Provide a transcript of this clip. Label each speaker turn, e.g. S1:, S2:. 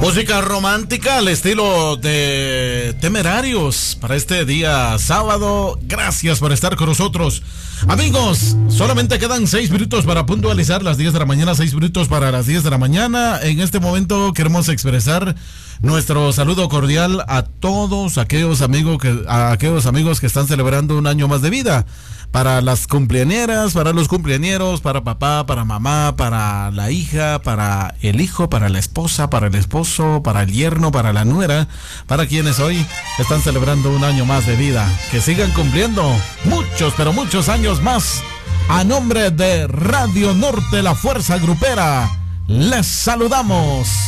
S1: Música romántica al estilo de Temerarios para este día sábado. Gracias por estar con nosotros. Amigos, solamente quedan 6 minutos para puntualizar las 10 de la mañana, 6 minutos para las 10 de la mañana. En este momento queremos expresar nuestro saludo cordial a todos aquellos amigos que están celebrando un año más de vida. Para las cumpleañeras, para los cumpleañeros, para papá, para mamá, para la hija, para el hijo, para la esposa, para el esposo, para el yerno, para la nuera, para quienes hoy están celebrando un año más de vida. Que sigan cumpliendo muchos, pero muchos años más. A nombre de Radio Norte, la Fuerza Grupera, les saludamos.